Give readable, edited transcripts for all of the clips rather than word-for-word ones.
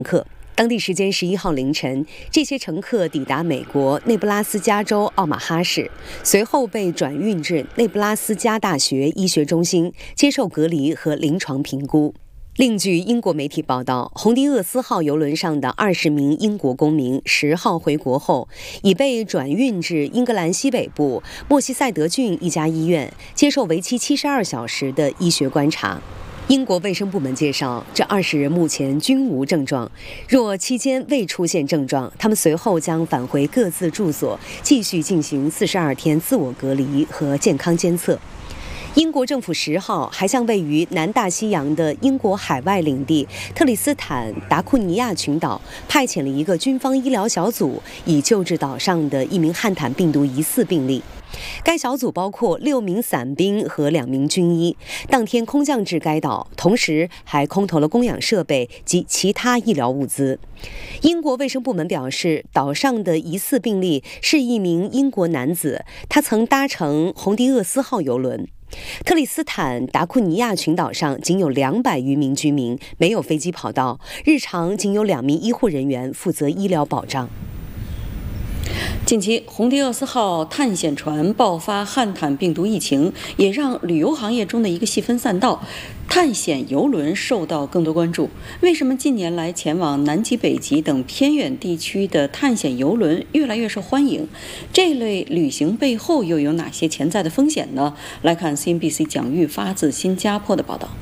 客。当地时间11号凌晨，这些乘客抵达美国内布拉斯加州奥马哈市，随后被转运至内布拉斯加大学医学中心接受隔离和临床评估。另据英国媒体报道，红迪厄斯号邮轮上的20名英国公民10号回国后，已被转运至英格兰西北部莫西塞德郡一家医院，接受为期72小时的医学观察。英国卫生部门介绍，这20人目前均无症状，若期间未出现症状，他们随后将返回各自住所，继续进行42天自我隔离和健康监测。英国政府10号还向位于南大西洋的英国海外领地特里斯坦达库尼亚群岛派遣了一个军方医疗小组，以救治岛上的一名汉坦病毒疑似病例。该小组包括6名伞兵和2名军医，当天空降至该岛，同时还空投了供氧设备及其他医疗物资。英国卫生部门表示，岛上的疑似病例是一名英国男子，他曾搭乘红迪厄斯号邮轮。特里斯坦达库尼亚群岛上仅有200余名居民，没有飞机跑道，日常仅有2名医护人员负责医疗保障。 近期，红迪厄斯号探险船爆发汉坦病毒疫情，也让旅游行业中的一个细分赛道——探险游轮受到更多关注。为什么近年来前往南极、北极等偏远地区的探险游轮越来越受欢迎？这类旅行背后又有哪些潜在的风险呢？来看 CNBC 蒋玉发自新加坡的报道。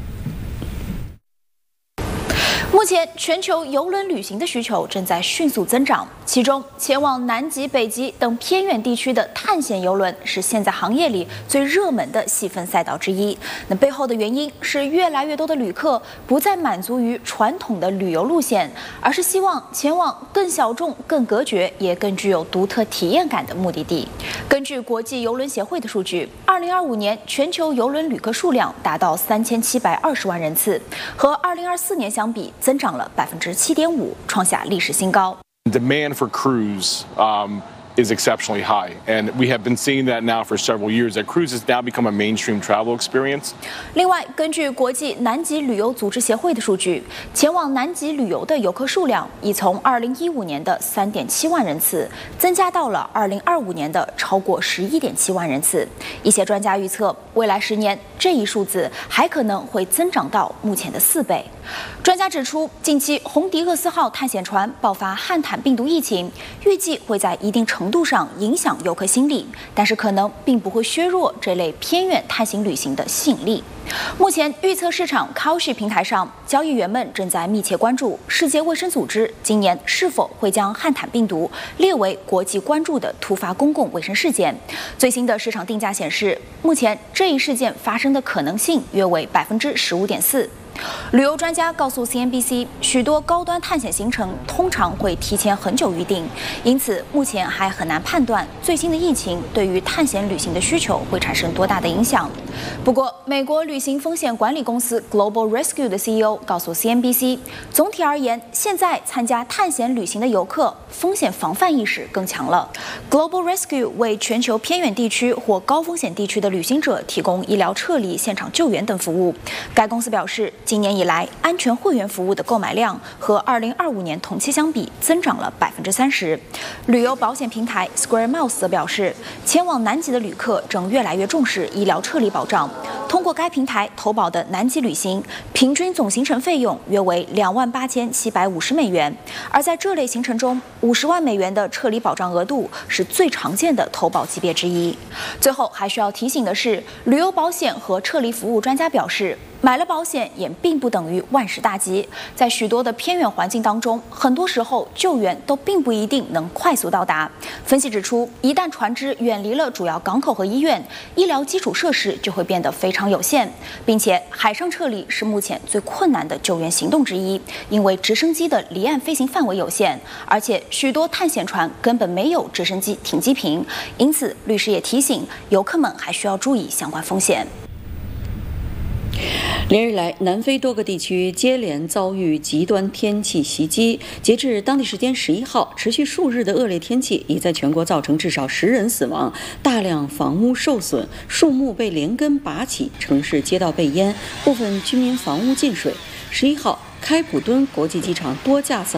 目前，全球邮轮旅行的需求正在迅速增长，其中前往南极、北极等偏远地区的探险邮轮是现在行业里最热门的细分赛道之一。那背后的原因是越来越多的旅客不再满足于传统的旅游路线，而是希望前往更小众、更隔绝，也更具有独特体验感的目的地。根据国际邮轮协会的数据，2025年全球邮轮旅客数量达到3720万人次，和2024年相比增长了7.5%，创下历史新高。 Demand for cruise is exceptionally high, and we have been seeing that now for several years. That cruise has now become a mainstream travel experience. 另外，根据国际南极旅游组织协会的数据，前往南极旅游的游客数量已从2015年的3.7万人次增加到了2025年的超过11.7万人次。一些专家预测，未来10年这一数字还可能会增长到目前的4倍。专家指出，近期红迪厄斯号探险船爆发汉坦病毒疫情，预计会在一定程度上影响游客心理，但是可能并不会削弱这类偏远探行旅行的吸引力。目前，预测市场 Kalshi 平台上，交易员们正在密切关注世界卫生组织今年是否会将汉坦病毒列为国际关注的突发公共卫生事件。最新的市场定价显示，目前这一事件发生的可能性约为15.4%。旅游专家告诉 CNBC， 许多高端探险行程通常会提前很久预定，因此目前还很难判断最新的疫情对于探险旅行的需求会产生多大的影响。不过，美国旅行风险管理公司 Global Rescue 的 CEO 告诉 CNBC， 总体而言，现在参加探险旅行的游客风险防范意识更强了。Global Rescue 为全球偏远地区或高风险地区的旅行者提供医疗撤离、现场救援等服务。该公司表示，今年以来，安全会员服务的购买量和2025年同期相比增长了30%。旅游保险平台 Square Miles 则表示，前往南极的旅客正越来越重视医疗撤离保障。通过该平台投保的南极旅行，平均总行程费用约为$28,750，而在这类行程中，50万美元的撤离保障额度是最常见的投保级别之一。最后还需要提醒的是，旅游保险和撤离服务专家表示，买了保险也并不等于万事大吉，在许多的偏远环境当中，很多时候救援都并不一定能快速到达。分析指出，一旦船只远离了主要港口和医院，医疗基础设施就会变得非常有限，并且海上撤离是目前最困难的救援行动之一，因为直升机的离岸飞行范围有限，而且许多探险船根本没有直升机停机坪，因此律师也提醒游客们还需要注意相关风险。 连日来，南非多个地区接连遭遇极端天气袭击。截至当地时间11号，持续数日的恶劣天气已在全国造成至少10人死亡，大量房屋受损，树木被连根拔起，城市街道被淹，部分居民房屋进水。11号， 开普敦国际机场多架次